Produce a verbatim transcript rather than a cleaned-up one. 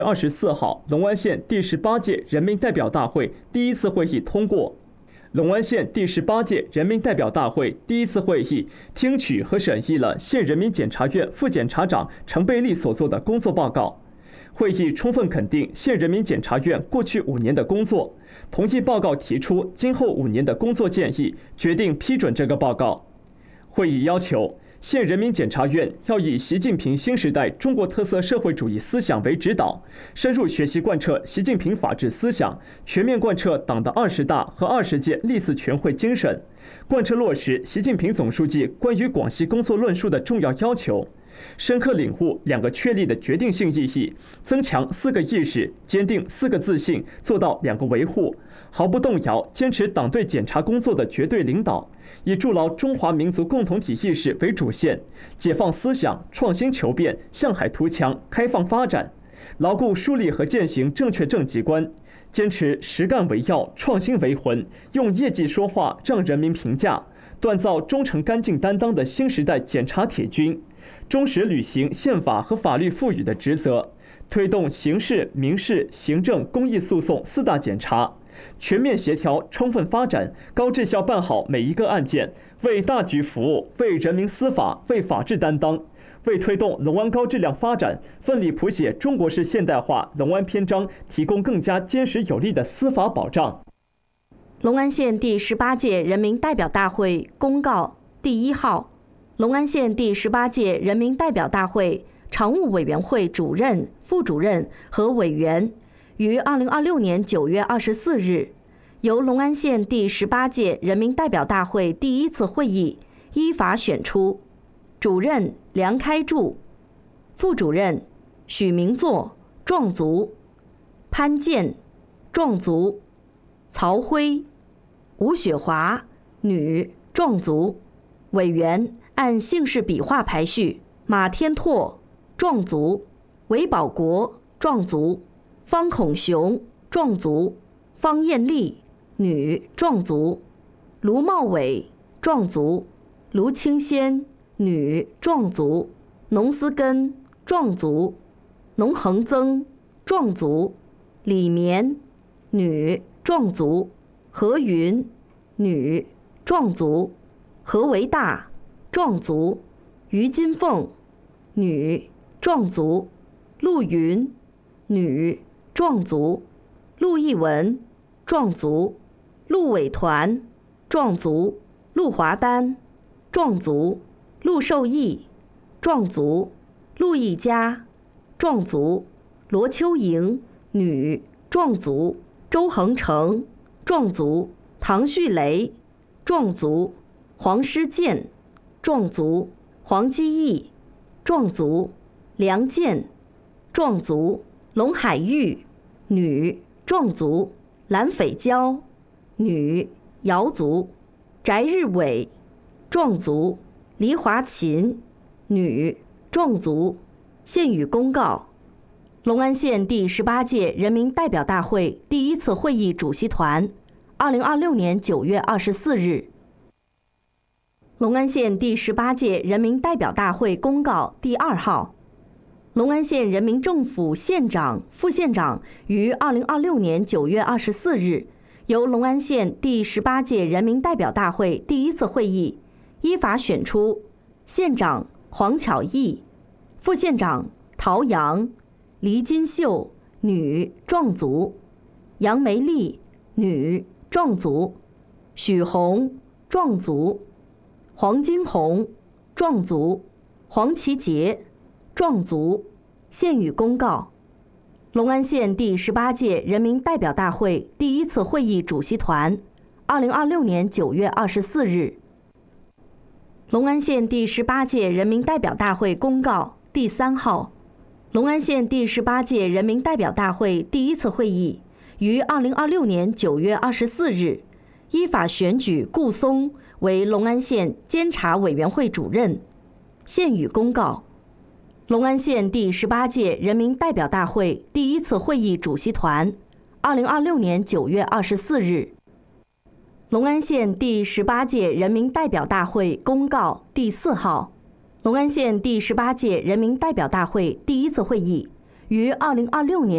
二十四号，龙湾县第十八届人民代表大会第一次会议通过。龙湾县第十八届人民代表大会第一次会议听取和审议了县人民检察院副检察长程贝利所做的工作报告。会议充分肯定县人民检察院过去五年的工作，同意报告提出今后五年的工作建议，决定批准这个报告。会议要求县人民检察院要以习近平新时代中国特色社会主义思想为指导，深入学习贯彻习近平法治思想，全面贯彻党的二十大和二十届历次全会精神，贯彻落实习近平总书记关于广西工作论述的重要要求，深刻领悟两个确立的决定性意义，增强四个意识，坚定四个自信，做到两个维护，毫不动摇坚持党对检察工作的绝对领导，以筑牢中华民族共同体意识为主线，解放思想，创新求变，向海图强，开放发展，牢固树立和践行正确政绩观，坚持实干为要，创新为魂，用业绩说话，让人民评价，锻造忠诚干净担当的新时代检察铁军，忠实履行宪法和法律赋予的职责，推动刑事、民事、行政、公益诉讼四大检察全面协调、充分发展，高质效办好每一个案件，为大局服务，为人民司法、为法治担当，为推动龙湾高质量发展，奋力谱写中国式现代化龙湾篇章提供更加坚实有力的司法保障。 龙安县第十八届人民代表大会公告第一号，龙安县第十八届人民代表大会常务委员会主任、副主任和委员于二零二六年九月二十四日，由龙安县第十八届人民代表大会第一次会议依法选出：主任梁开柱，副主任许明作，壮族；潘健，壮族；曹辉、吴雪华，女，壮族；委员按姓氏笔画排序：马天拓，壮族；韦保国，壮族；方孔雄，壮族；方艳丽，女，壮族；卢茂伟，壮族；卢清仙，女，壮族；农思根，壮族；农恒增，壮族；李绵，女，壮族；何云，女，壮族；何维大，壮族；于金凤，女，壮族；陆云，女，壮族；陆毅文，壮族；陆伟团，壮族；陆华丹，壮族；陆寿义，壮族；陆毅佳，壮族；罗秋莹，女，壮族；周恒成，壮族；唐旭雷，壮族；黄诗健，壮族；黄基义，壮族；梁健，壮族；龙海玉，女，壮族；蓝斐娇，女，瑶族；翟日伟，壮族；黎华琴，女，壮族。现予公告：龙安县第十八届人民代表大会第一次会议主席团，二零二六年九月二十四日。龙安县第十八届人民代表大会公告第二号：龙安县人民政府县长、副县长于二零二六年九月二十四日，由龙安县第十八届人民代表大会第一次会议依法选出县长黄巧艺、副县长陶阳、黎金秀，女，壮族；杨梅丽，女，壮族；许红，壮族；黄金红，壮族；黄其杰，壮族。现予公告：龙安县第十八届人民代表大会第一次会议主席团，二零二六年九月二十四日。龙安县第十八届人民代表大会公告第三号：龙安县第十八届人民代表大会第一次会议于二零二六年九月二十四日依法选举顾松为龙安县监察委员会主任。现予公告：龙安县第十八届人民代表大会第一次会议主席团，二零二六年九月二十四日。龙安县第十八届人民代表大会公告第四号：龙安县第十八届人民代表大会第一次会议于二零二六年